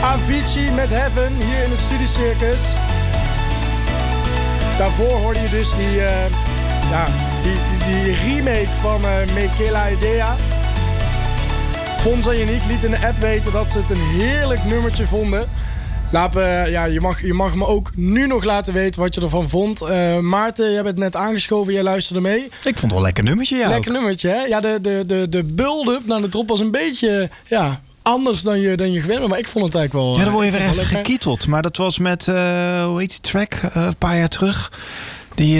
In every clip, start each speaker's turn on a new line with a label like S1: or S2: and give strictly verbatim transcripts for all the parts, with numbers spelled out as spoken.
S1: Avicii met Heaven hier in het Studiecircus. Daarvoor hoorde je dus die, uh, ja, die, die, die remake van uh, Michela Idea. Fonza en Yannick liet in de app weten dat ze het een heerlijk nummertje vonden. Laat, uh, ja, je, mag, je mag me ook nu nog laten weten wat je ervan vond. Uh, Maarten, jij bent net aangeschoven, jij luisterde mee.
S2: Ik vond het wel een lekker nummertje, ja.
S1: Lekker ook. nummertje, hè? Ja, de, de, de, de build-up naar de drop was een beetje... Ja, anders dan je, dan je gewend bent, maar ik vond het eigenlijk wel...
S2: Ja, dan word je weer even
S1: lekker
S2: gekieteld. Maar dat was met, uh, hoe heet die track, uh, een paar jaar terug... Die,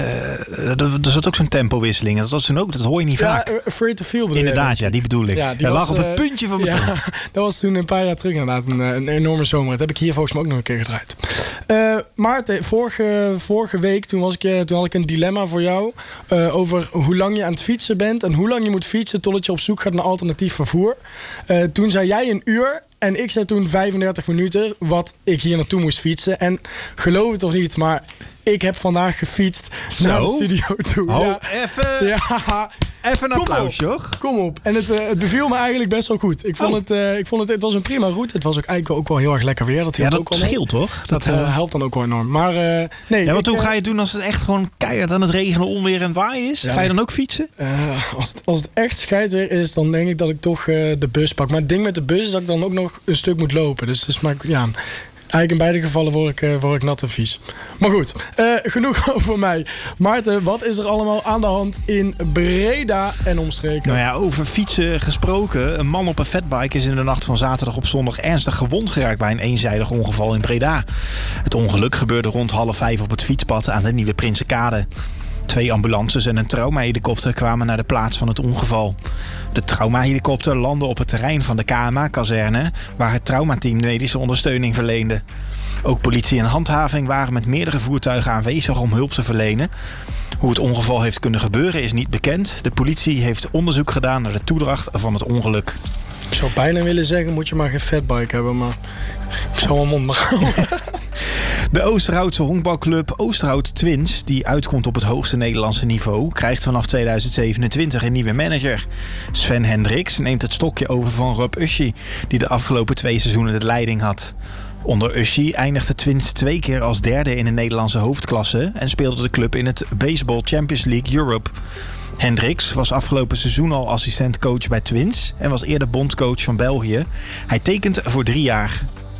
S2: uh, er zat ook zo'n tempowisseling. Dat was toen ook, dat hoor je niet
S1: ja,
S2: vaak.
S1: Afraid to Feel bedoel
S2: Inderdaad, ja, die bedoel ik. Ja, die lag op het uh, puntje van mijn
S1: ja,
S2: tong.
S1: Dat was toen een paar jaar terug inderdaad een, een enorme zomer. Dat heb ik hier volgens mij ook nog een keer gedraaid. Uh, Maarten, vorige, vorige week toen, was ik, toen had ik een dilemma voor jou. Uh, over hoe lang je aan het fietsen bent. En hoe lang je moet fietsen totdat je op zoek gaat naar alternatief vervoer. Uh, toen zei jij een uur. En ik zei toen vijfendertig minuten wat ik hier naartoe moest fietsen. En geloof het of niet, maar ik heb vandaag gefietst Zo? naar de studio toe.
S2: Oh,
S1: ja.
S2: even,
S1: ja.
S2: even een applaus, joh.
S1: Kom op. En het, uh, het beviel me eigenlijk best wel goed. Ik vond, oh. het, uh, ik vond het, het was een prima route. Het was ook eigenlijk ook wel heel erg lekker weer. Dat
S2: ja, dat
S1: ook wel
S2: scheelt
S1: mee.
S2: toch?
S1: Dat, dat uh, helpt dan ook wel enorm. Maar uh, nee.
S2: Ja, want
S1: ik,
S2: hoe
S1: uh,
S2: ga je het doen als het echt gewoon keihard aan het regenen, onweer en waaien is? Ja, ga je dan ook fietsen?
S1: Uh, als, het, als het echt scheidweer is, dan denk ik dat ik toch uh, de bus pak. Maar het ding met de bus is dat ik dan ook nog een stuk moet lopen. Dus, dus maar, ja... Eigenlijk in beide gevallen word ik, uh, word ik nat en vies. Maar goed, uh, genoeg over mij. Maarten, wat is er allemaal aan de hand in Breda en omstreken?
S2: Nou ja, over fietsen gesproken. Een man op een fatbike is in de nacht van zaterdag op zondag ernstig gewond geraakt bij een eenzijdig ongeval in Breda. Het ongeluk gebeurde rond half vijf op het fietspad aan de Nieuwe Prinsenkade. Twee ambulances en een traumahelikopter kwamen naar de plaats van het ongeval. De traumahelikopter landde op het terrein van de K M A-kazerne... waar het traumateam medische ondersteuning verleende. Ook politie en handhaving waren met meerdere voertuigen aanwezig om hulp te verlenen. Hoe het ongeval heeft kunnen gebeuren is niet bekend. De politie heeft onderzoek gedaan naar de toedracht van het ongeluk.
S1: Ik zou bijna willen zeggen, moet je maar geen fatbike hebben, maar ik zou mijn mond maar houden.
S2: De Oosterhoutse honkbalclub Oosterhout Twins, die uitkomt op het hoogste Nederlandse niveau, krijgt vanaf tweeduizend zevenentwintig een nieuwe manager. Sven Hendricks neemt het stokje over van Rob Uschi, die de afgelopen twee seizoenen de leiding had. Onder Uschi eindigde Twins twee keer als derde in de Nederlandse hoofdklasse en speelde de club in het Baseball Champions League Europe. Hendricks was afgelopen seizoen al assistentcoach bij Twins en was eerder bondscoach van België. Hij tekent voor drie jaar.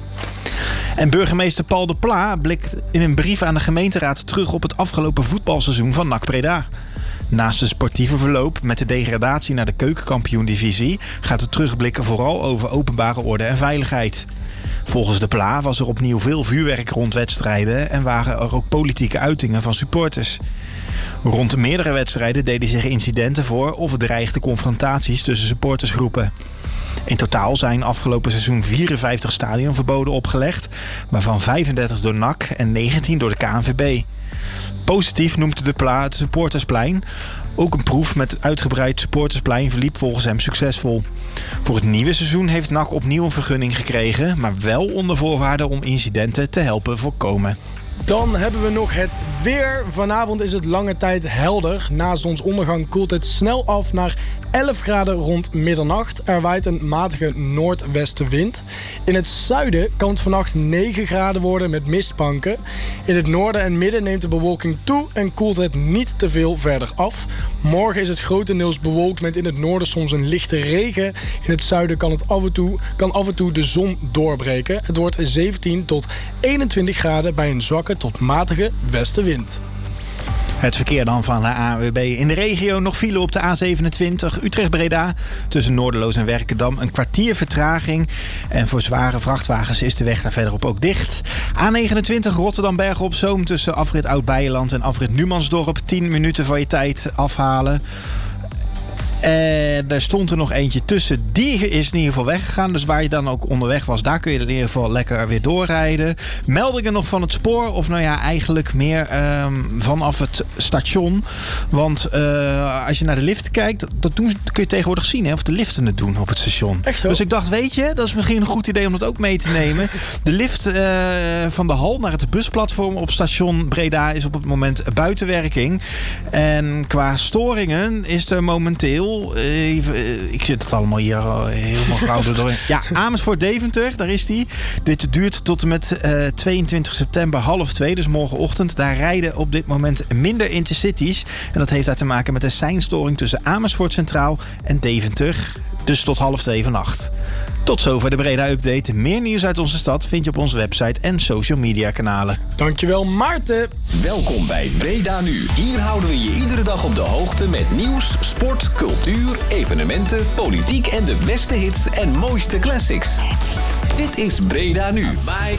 S2: En burgemeester Paul de Pla blikt in een brief aan de gemeenteraad terug op het afgelopen voetbalseizoen van N A C Breda. Naast de sportieve verloop met de degradatie naar de keukenkampioen-divisie gaat het terugblikken vooral over openbare orde en veiligheid. Volgens de Pla was er opnieuw veel vuurwerk rond wedstrijden en waren er ook politieke uitingen van supporters. Rond meerdere wedstrijden deden zich incidenten voor of dreigden confrontaties tussen supportersgroepen. In totaal zijn afgelopen seizoen vierenvijftig stadionverboden opgelegd, waarvan vijfendertig door N A C en negentien door de K N V B. Positief noemt de Pla het supportersplein. Ook een proef met uitgebreid supportersplein verliep volgens hem succesvol. Voor het nieuwe seizoen heeft N A C opnieuw een vergunning gekregen, maar wel onder voorwaarden om incidenten te helpen voorkomen.
S1: Dan hebben we nog het weer. Vanavond is het lange tijd helder. Na zonsondergang koelt het snel af naar elf graden rond middernacht. Er waait een matige noordwestenwind. In het zuiden kan het vannacht negen graden worden met mistbanken. In het noorden en midden neemt de bewolking toe en koelt het niet te veel verder af. Morgen is het grotendeels bewolkt met in het noorden soms een lichte regen. In het zuiden kan, het af en toe, kan af en toe de zon doorbreken. Het wordt zeventien tot eenentwintig graden bij een zwakke tot matige westenwind.
S2: Het verkeer dan van de A N W B. In de regio nog file op de A zevenentwintig Utrecht-Breda. Tussen Noorderloos en Werkendam een kwartier vertraging. En voor zware vrachtwagens is de weg daar verderop ook dicht. A negenentwintig Rotterdam-Bergen op Zoom tussen afrit Oud-Beijerland en afrit Numansdorp. tien minuten van je tijd afhalen. En er stond er nog eentje tussen. Die is in ieder geval weggegaan. Dus waar je dan ook onderweg was, daar kun je in ieder geval lekker weer doorrijden. Meldingen nog van het spoor. Of nou ja, eigenlijk meer um, vanaf het station. Want uh, als je naar de lift kijkt, dat doen, kun je tegenwoordig zien, hè, of de liften het doen op het station.
S1: Echt zo?
S2: Dus ik dacht, weet je, dat is misschien een goed idee om dat ook mee te nemen. De lift uh, van de hal naar het busplatform op station Breda is op het moment buitenwerking. En qua storingen is er momenteel heel... Even, ik zit het allemaal hier uh, helemaal gauw doorheen. Ja, Amersfoort-Deventer, daar is die. Dit duurt tot en met uh, tweeëntwintig september half twee, dus morgenochtend. Daar rijden op dit moment minder intercities. En dat heeft daar te maken met een seinstoring tussen Amersfoort Centraal en Deventer. Dus tot half twee vannacht. Tot zover de Breda-update. Meer nieuws uit onze stad vind je op onze website en social media kanalen.
S1: Dankjewel, Maarten.
S3: Welkom bij Breda Nu. Hier houden we je iedere dag op de hoogte met nieuws, sport, cultuur, evenementen, politiek en de beste hits en mooiste classics. Dit is Breda Nu.